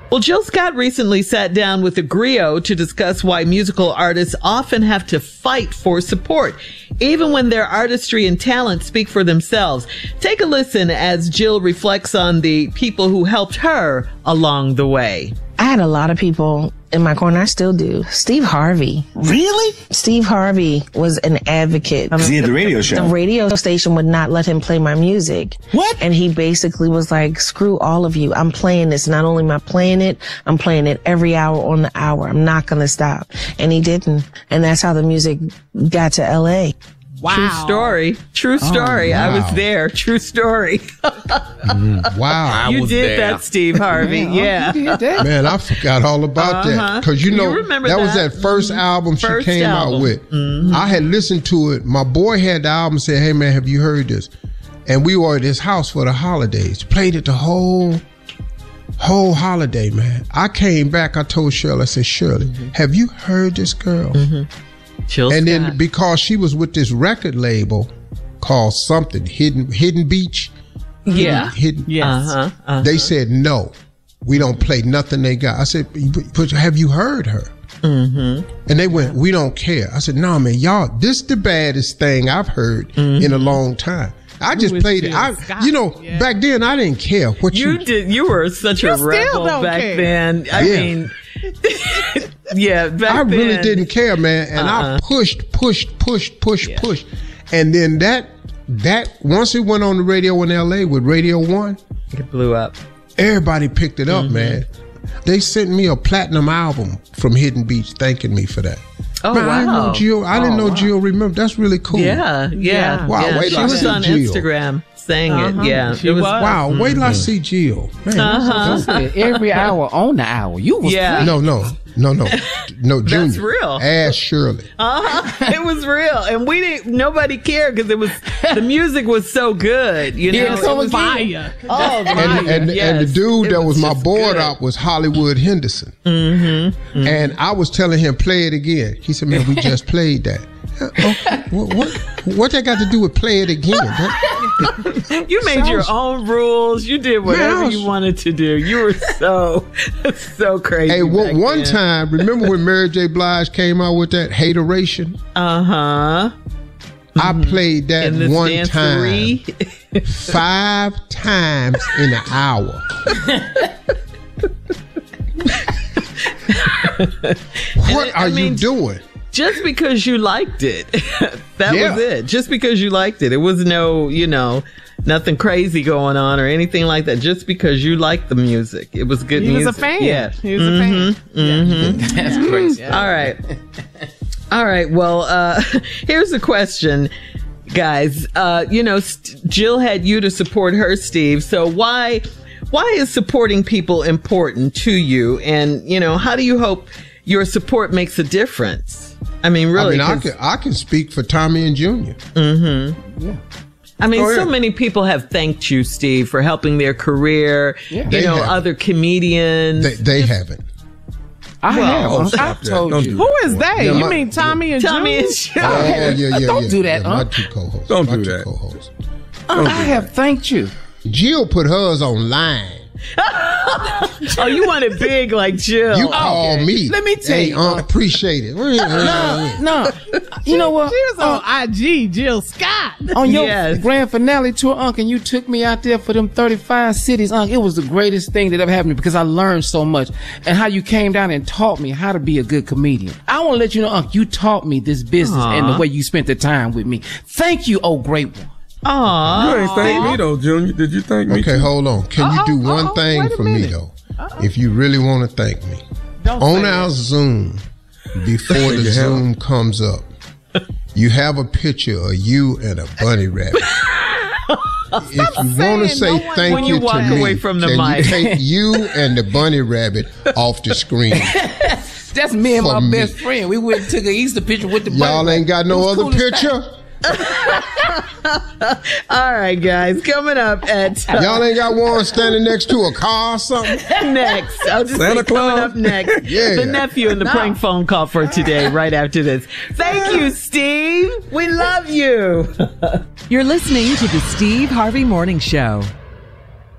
Well, Jill Scott recently sat down with a griot to discuss why musical artists often have to fight for support, even when their artistry and talent speak for themselves. Take a listen as Jill reflects on the people who helped her along the way. I had a lot of people in my corner. I still do. Steve Harvey. Really? Steve Harvey was an advocate. Because he had the radio show. The radio station would not let him play my music. What? And he basically was like, screw all of you. I'm playing this. Not only am I playing it, I'm playing it every hour on the hour. I'm not going to stop. And he didn't. And that's how the music got to L.A. Wow. True story. True story. Oh, wow. I was there. True story. Wow. You did that, Steve Harvey. Yeah. Man, I forgot all about that. Because you know, that was that first album she came out with. I had listened to it. My boy had the album and said, hey, man, have you heard this? And we were at his house for the holidays. Played it the whole holiday, man. I came back. I told Shirley, I said, Shirley, have you heard this girl? And then because she was with this record label called something, Hidden Beach. Yeah. Yes. They said, no, we don't play nothing they got. I said, but have you heard her? And they went, we don't care. I said, no, man, y'all, this is the baddest thing I've heard in a long time. I just played it. Back then I didn't care what you did. You were such a rebel back then. I mean, yeah, back I really then. didn't care, man. And I pushed. And then that once it went on the radio in LA with Radio 1, it blew up. Everybody picked it up, man. They sent me a platinum album from Hidden Beach thanking me for that. Oh, man, wow. I didn't know Jill remember. That's really cool. Yeah. Wow, yeah. wait she till I was see on Jill. Instagram saying it. Yeah. She was. Wow, wait till I see Jill. Man, every hour on the hour. You was No, Junior. That's real. Ask Shirley. It was real. And nobody cared because the music was so good. You know, it was fire. And the dude that was my board op was Hollywood Henderson. And I was telling him, play it again. He said, man, we just played that. What that got to do with play it again? You made your own rules. You did whatever you wanted to do. You were so crazy. Hey, one time, remember when Mary J. Blige came out with that Hateration? I played that one time 5 times in an hour. What are you doing? Just because you liked it. That was it. Just because you liked it. It was nothing crazy going on or anything like that. Just because you liked the music. It was good music. He was a fan. Yeah. He was a fan. That's crazy. All right. Well, here's a question, guys. Jill had you to support her, Steve. So why is supporting people important to you? And, how do you hope your support makes a difference? I mean, really. I can speak for Tommy and Junior. Yeah. I mean, so many people have thanked you, Steve, for helping their career. Yeah. Other comedians. They haven't. I have. I told you. Who is they? You mean Tommy and Junior? Yeah. Don't do that. My two co-hosts. Don't do that. I have thanked you. Jill put hers online. Oh, you want it big like Jill. You call me. Let me tell you. Appreciate it. No. You know what? She was on IG, Jill Scott. On your grand finale tour, Unc, and you took me out there for them 35 cities, Unc. It was the greatest thing that ever happened to me because I learned so much. And how you came down and taught me how to be a good comedian. I want to let you know, Unc, you taught me this business and the way you spent the time with me. Thank you, oh great one. Aww. You ain't thank me though, Junior. Did you thank me? Okay, hold on. Can you do one thing for me though? If you really want to thank me. On our Zoom, before the Zoom comes up, you have a picture of you and a bunny rabbit. If you want to say thank you to me, can you take you and the bunny rabbit off the screen? That's me and my best friend. We went and took an Easter picture with the bunny. Y'all ain't got no other picture? All right, guys, coming up at y'all ain't got one standing next to a car or something? Next, I'll just Santa say Claus? coming up next, the nephew and the prank phone call for today, right after this. Thank you, Steve. We love you. You're listening to the Steve Harvey Morning Show.